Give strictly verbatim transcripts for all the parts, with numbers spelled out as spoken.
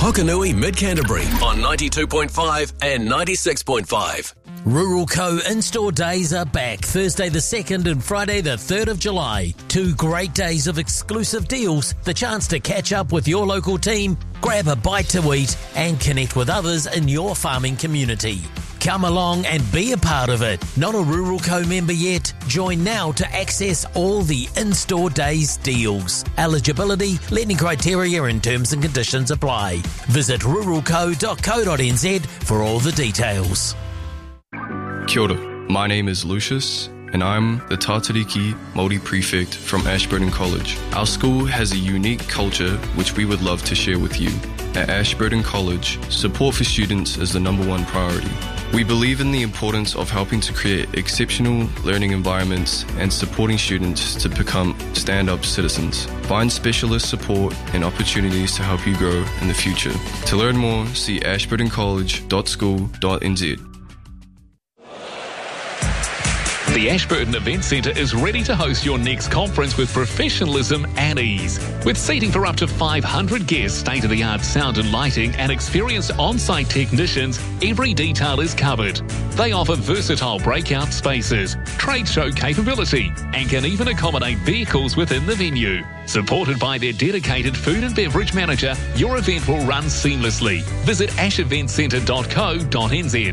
Hokanui Mid-Canterbury on ninety-two point five and ninety-six point five. Rural Co in-store days are back Thursday the second and Friday the third of July. Two great days of exclusive deals, the chance to catch up with your local team, grab a bite to eat and connect with others in your farming community. Come along and be a part of it. Not a Rural Co member yet? Join now to access all the in-store days deals. Eligibility, lending criteria and terms and conditions apply. Visit rural co dot co dot n z for all the details. Kia ora. My name is Lucius, and I'm the Tatariki Māori Prefect from Ashburton College. Our school has a unique culture which we would love to share with you. At Ashburton College, support for students is the number one priority. We believe in the importance of helping to create exceptional learning environments and supporting students to become stand-up citizens. Find specialist support and opportunities to help you grow in the future. To learn more, see ashburton college dot school dot n z. The Ashburton Event Centre is ready to host your next conference with professionalism and ease. With seating for up to five hundred guests, state-of-the-art sound and lighting, and experienced on-site technicians, every detail is covered. They offer versatile breakout spaces, trade show capability, and can even accommodate vehicles within the venue. Supported by their dedicated food and beverage manager, your event will run seamlessly. Visit ash event centre dot co dot n z.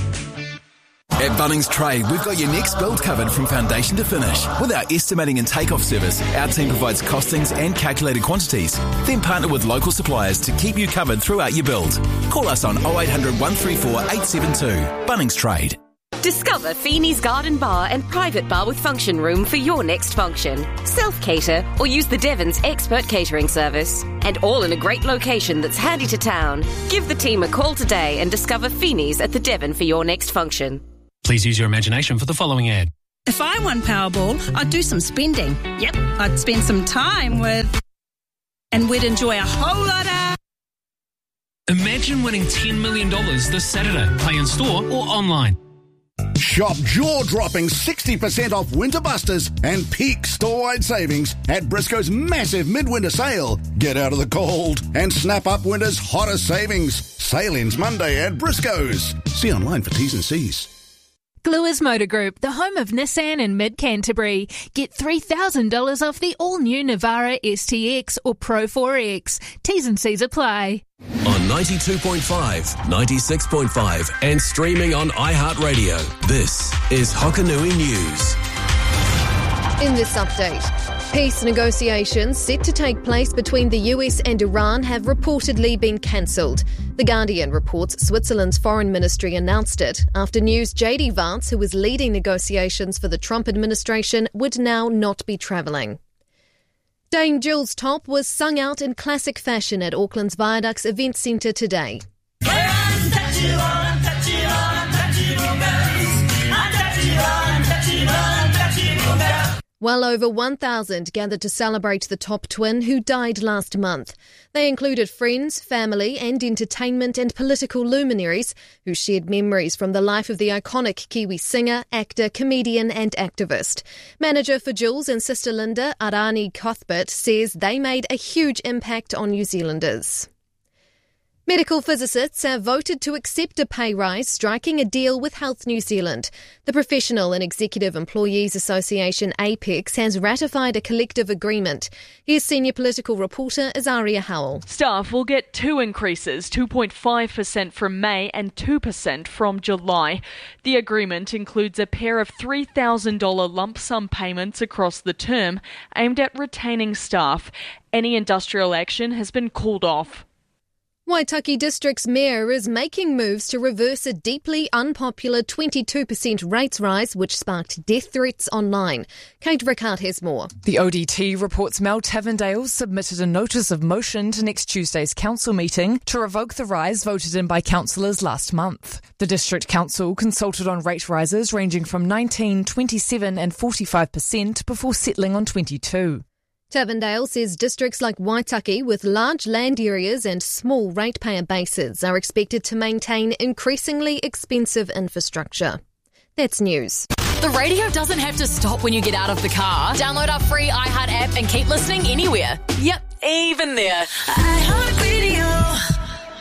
At Bunnings Trade, we've got your next build covered from foundation to finish. With our estimating and takeoff service, our team provides costings and calculated quantities. Then partner with local suppliers to keep you covered throughout your build. Call us on oh eight hundred, one three four, eight seven two. Bunnings Trade. Discover Feeney's Garden Bar and private bar with function room for your next function. Self-cater or use the Devon's expert catering service. And all in a great location that's handy to town. Give the team a call today and discover Feeney's at the Devon for your next function. Please use your imagination for the following ad. If I won Powerball, I'd do some spending. Yep, I'd spend some time with... And we'd enjoy a whole lot of... Imagine winning ten million dollars this Saturday. Play in store or online. Shop jaw-dropping sixty percent off Winter Busters and peak store-wide savings at Briscoe's massive midwinter sale. Get out of the cold and snap up winter's hottest savings. Sale ends Monday at Briscoe's. See online for T's and C's. Gluers Motor Group, the home of Nissan in mid-Canterbury. Get three thousand dollars off the all-new Navara S T X or Pro four X. T's and C's apply. On ninety-two point five, ninety-six point five and streaming on iHeartRadio, this is Hokanui News. In this update, peace negotiations set to take place between the U S and Iran have reportedly been cancelled. The Guardian reports Switzerland's foreign ministry announced it after news J D Vance, who was leading negotiations for the Trump administration, would now not be travelling. Dame Jill's top was sung out in classic fashion at Auckland's Viaducts Event Centre today. Well over one thousand gathered to celebrate the top twin who died last month. They included friends, family and entertainment and political luminaries who shared memories from the life of the iconic Kiwi singer, actor, comedian and activist. Manager for Jules and sister Linda, Arani Cuthbert, says they made a huge impact on New Zealanders. Medical physicists have voted to accept a pay rise, striking a deal with Health New Zealand. The Professional and Executive Employees Association, APEX, has ratified a collective agreement. Here's senior political reporter Azaria Howell. Staff will get two increases, two point five percent from May and two percent from July. The agreement includes a pair of three thousand dollars lump sum payments across the term, aimed at retaining staff. Any industrial action has been called off. Waitaki District's mayor is making moves to reverse a deeply unpopular twenty-two percent rates rise which sparked death threats online. Kate Rickard has more. The O D T reports Mel Tavendale submitted a notice of motion to next Tuesday's council meeting to revoke the rise voted in by councillors last month. The District Council consulted on rate rises ranging from nineteen, twenty-seven and forty-five percent before settling on twenty-two. Tavendale says districts like Waitaki with large land areas and small ratepayer bases are expected to maintain increasingly expensive infrastructure. That's news. The radio doesn't have to stop when you get out of the car. Download our free iHeart app and keep listening anywhere. Yep, even there. iHeartRadio.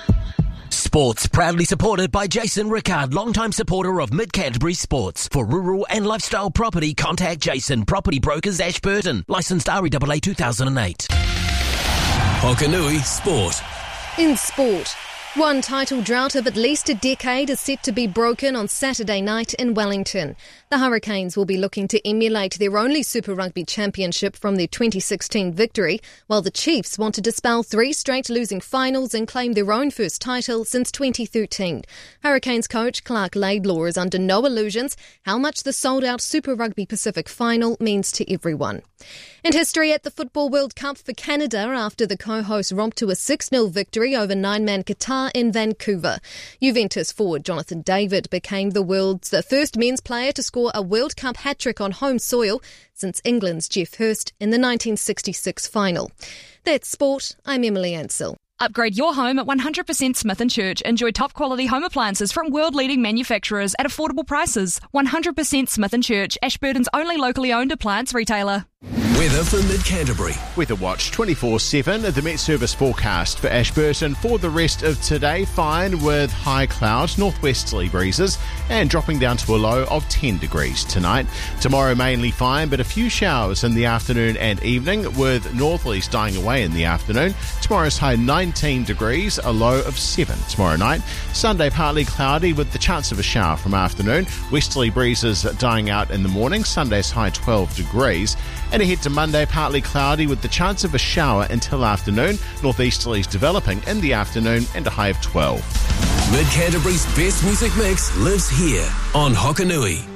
Sports, proudly supported by Jason Rickard, longtime supporter of Mid-Canterbury Sports. For rural and lifestyle property, contact Jason, Property Brokers, Ashburton. Licensed R E A A two thousand eight. Hokanui Sport. In sport, one title drought of at least a decade is set to be broken on Saturday night in Wellington. The Hurricanes will be looking to emulate their only Super Rugby championship from their twenty sixteen victory, while the Chiefs want to dispel three straight losing finals and claim their own first title since twenty thirteen. Hurricanes coach Clark Laidlaw is under no illusions how much the sold-out Super Rugby Pacific final means to everyone. And history at the Football World Cup for Canada after the co-hosts romped to a six nil victory over nine-man Qatar in Vancouver. Juventus forward Jonathan David became the world's the first men's player to score a World Cup hat-trick on home soil since England's Geoff Hurst in the nineteen sixty-six final. That's sport. I'm Emily Ansell. Upgrade your home at one hundred percent Smith and Church. Enjoy top-quality home appliances from world-leading manufacturers at affordable prices. one hundred percent Smith and Church, Ashburton's only locally owned appliance retailer. Weather for Mid-Canterbury. Weather Watch twenty-four seven, the Met Service forecast for Ashburton for the rest of today. Fine with high clouds, northwesterly breezes, and dropping down to a low of ten degrees tonight. Tomorrow mainly fine, but a few showers in the afternoon and evening, with northerlies dying away in the afternoon. Tomorrow's high nineteen degrees, a low of seven tomorrow night. Sunday partly cloudy with the chance of a shower from afternoon. Westerly breezes dying out in the morning. Sunday's high twelve degrees. And ahead to Monday, partly cloudy with the chance of a shower until afternoon. Northeasterlies developing in the afternoon and a high of twelve. Mid-Canterbury's best music mix lives here on Hokanui.